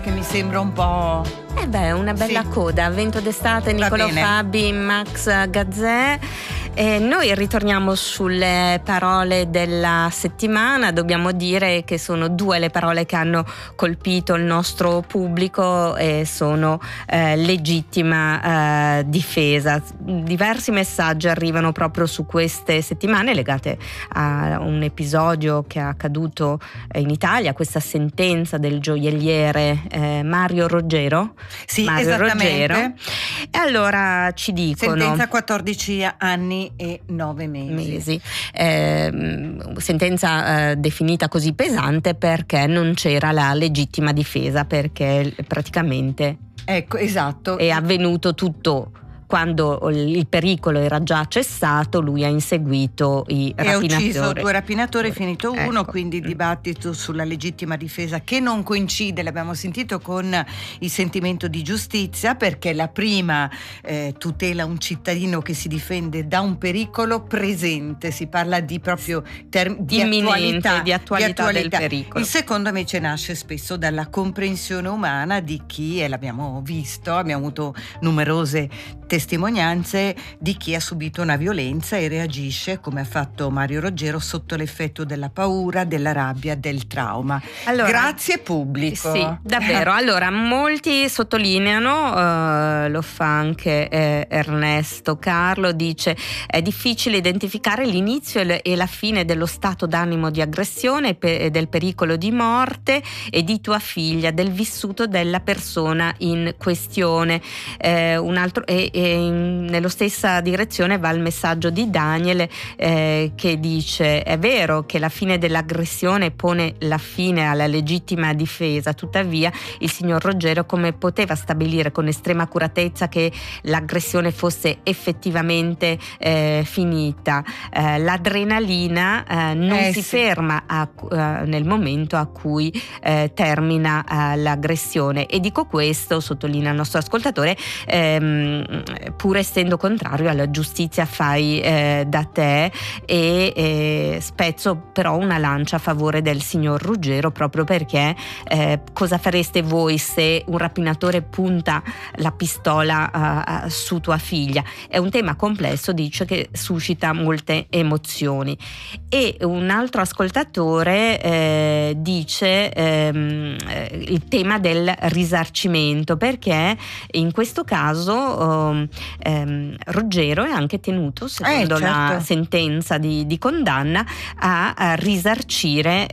che mi sembra un po'... una bella coda. Vento d'estate, Niccolò Fabi, Max Gazzè. Noi ritorniamo sulle parole della settimana. Dobbiamo dire che sono due le parole che hanno colpito il nostro pubblico e sono legittima difesa. Diversi messaggi arrivano proprio su queste settimane legate a un episodio che è accaduto in Italia, questa sentenza del gioielliere Mario Roggero. Sì, Mario esattamente. Roggero. E allora ci dicono: sentenza 14 anni e 9 mesi. Sentenza definita così pesante perché non c'era la legittima difesa, perché praticamente esatto, è avvenuto tutto quando il pericolo era già cessato. Lui ha inseguito i rapinatori. Ha ucciso 2 rapinatori, finito uno, quindi il dibattito sulla legittima difesa, che non coincide, l'abbiamo sentito, con il sentimento di giustizia, perché la prima tutela un cittadino che si difende da un pericolo presente, si parla di proprio di attualità del pericolo. Il secondo invece nasce spesso dalla comprensione umana di chi, e l'abbiamo visto, abbiamo avuto numerose testimonianze di chi ha subito una violenza e reagisce, come ha fatto Mario Roggero, sotto l'effetto della paura, della rabbia, del trauma. Allora, grazie pubblico. Sì, davvero. Allora, molti sottolineano, lo fa anche Ernesto Carlo, dice: è difficile identificare l'inizio e la fine dello stato d'animo di aggressione e del pericolo di morte e di tua figlia, del vissuto della persona in questione. Un altro nello stessa direzione va il messaggio di Daniel, che dice: è vero che la fine dell'aggressione pone la fine alla legittima difesa, tuttavia il signor Roggero come poteva stabilire con estrema accuratezza che l'aggressione fosse effettivamente finita? L'adrenalina non si ferma nel momento a cui termina l'aggressione, e dico questo, sottolinea il nostro ascoltatore, pur essendo contrario alla giustizia fai da te, e spezzo però una lancia a favore del signor Roggero, proprio perché cosa fareste voi se un rapinatore punta la pistola su tua figlia? È un tema complesso, dice, che suscita molte emozioni. E un altro ascoltatore dice il tema del risarcimento, perché in questo caso Roggero è anche tenuto, secondo la sentenza di condanna, a risarcire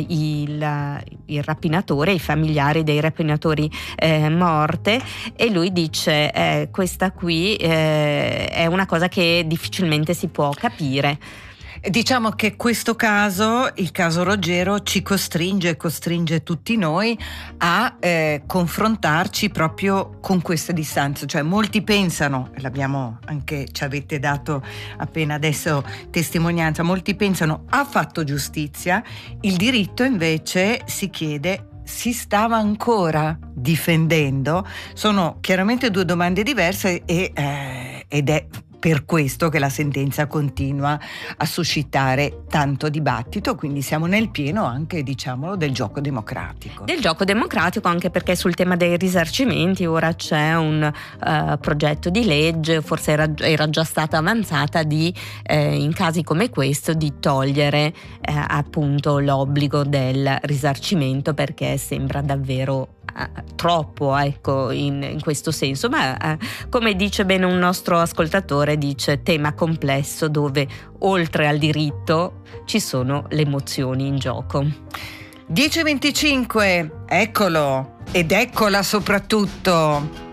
il rapinatore, i familiari dei rapinatori morte, e lui dice questa qui è una cosa che difficilmente si può capire. Diciamo che questo caso, il caso Roggero, ci costringe tutti noi a confrontarci proprio con questa distanza. Cioè, molti pensano, ci avete dato appena adesso testimonianza, molti pensano ha fatto giustizia, il diritto invece si chiede: si stava ancora difendendo? Sono chiaramente 2 domande diverse ed è per questo che la sentenza continua a suscitare tanto dibattito, quindi siamo nel pieno anche, diciamolo, del gioco democratico. Del gioco democratico, anche perché sul tema dei risarcimenti ora c'è un progetto di legge, forse era già stata avanzata, di in casi come questo di togliere appunto l'obbligo del risarcimento, perché sembra davvero troppo, ecco, in questo senso. Ma come dice bene un nostro ascoltatore, dice: tema complesso dove oltre al diritto ci sono le emozioni in gioco. 10:25, eccolo, ed eccola soprattutto.